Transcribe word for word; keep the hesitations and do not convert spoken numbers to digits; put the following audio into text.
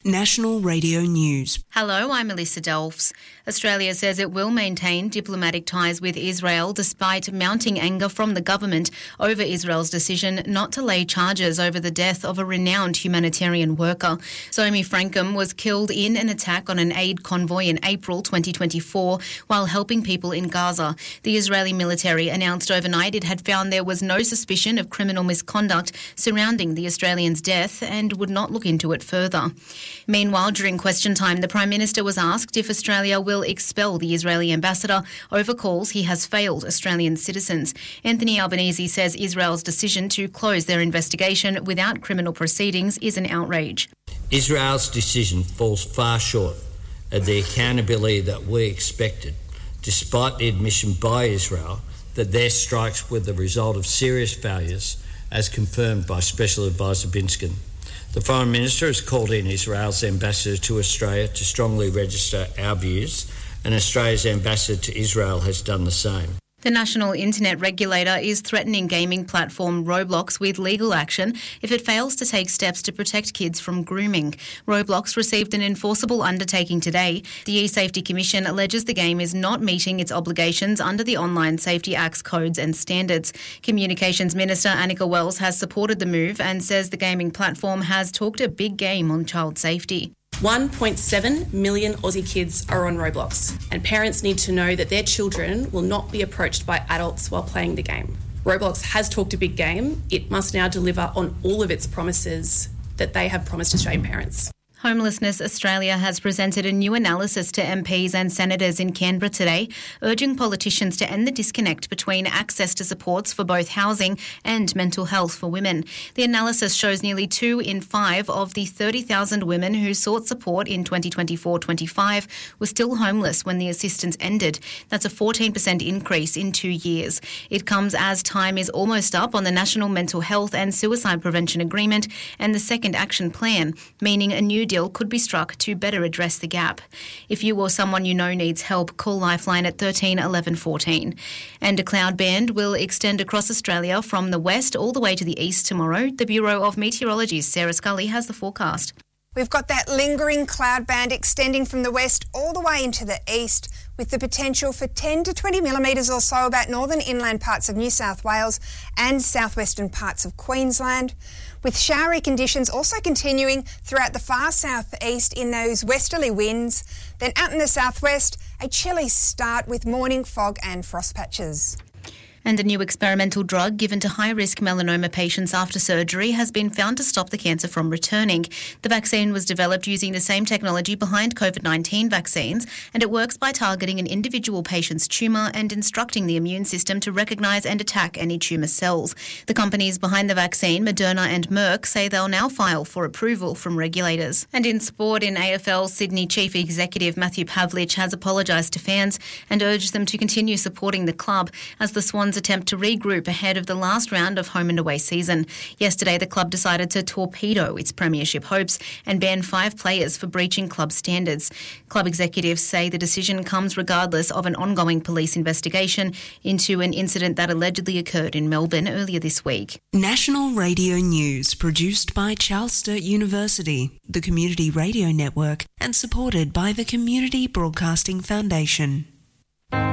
National Radio News. Hello, I'm Melissa Delfs. Australia says it will maintain diplomatic ties with Israel despite mounting anger from the government over Israel's decision not to lay charges over the death of a renowned humanitarian worker. Somi Frankum was killed in an attack on an aid convoy in April twenty twenty-four while helping people in Gaza. The Israeli military announced overnight it had found there was no suspicion of criminal misconduct surrounding the Australian's death and would not look into it further. Meanwhile, during question time, the Prime Minister was asked if Australia will expel the Israeli ambassador over calls he has failed Australian citizens. Anthony Albanese says Israel's decision to close their investigation without criminal proceedings is an outrage. Israel's decision falls far short of the accountability that we expected, despite the admission by Israel that their strikes were the result of serious failures, as confirmed by Special Advisor Binskin. The Foreign Minister has called in Israel's ambassador to Australia to strongly register our views, and Australia's ambassador to Israel has done the same. The National Internet Regulator is threatening gaming platform Roblox with legal action if it fails to take steps to protect kids from grooming. Roblox received an enforceable undertaking today. The eSafety Commission alleges the game is not meeting its obligations under the Online Safety Act's codes and standards. Communications Minister Annika Wells has supported the move and says the gaming platform has talked a big game on child safety. one point seven million Aussie kids are on Roblox, and parents need to know that their children will not be approached by adults while playing the game. Roblox has talked a big game. It must now deliver on all of its promises that they have promised Australian parents. Homelessness Australia has presented a new analysis to M Ps and senators in Canberra today, urging politicians to end the disconnect between access to supports for both housing and mental health for women. The analysis shows nearly two in five of the thirty thousand women who sought support in twenty twenty-four twenty-five were still homeless when the assistance ended. That's a fourteen percent increase in two years. It comes as time is almost up on the National Mental Health and Suicide Prevention Agreement and the Second Action Plan, meaning a new deal could be struck to better address the gap. If you or someone you know needs help, call Lifeline at thirteen eleven fourteen. And a cloud band will extend across Australia from the west all the way to the east tomorrow. The Bureau of Meteorology's Sarah Scully has the forecast. We've got that lingering cloud band extending from the west all the way into the east, with the potential for ten to twenty millimetres or so about northern inland parts of New South Wales and southwestern parts of Queensland, with showery conditions also continuing throughout the far southeast in those westerly winds. Then out in the southwest, a chilly start with morning fog and frost patches. And a new experimental drug given to high-risk melanoma patients after surgery has been found to stop the cancer from returning. The vaccine was developed using the same technology behind COVID nineteen vaccines, and it works by targeting an individual patient's tumour and instructing the immune system to recognise and attack any tumour cells. The companies behind the vaccine, Moderna and Merck, say they'll now file for approval from regulators. And in sport, in A F L, Sydney Chief Executive Matthew Pavlich has apologised to fans and urged them to continue supporting the club as the Swans attempt to regroup ahead of the last round of home and away season. Yesterday, the club decided to torpedo its premiership hopes and ban five players for breaching club standards. Club executives say the decision comes regardless of an ongoing police investigation into an incident that allegedly occurred in Melbourne earlier this week. National Radio News, produced by Charles Sturt University, the Community Radio Network, and supported by the Community Broadcasting Foundation.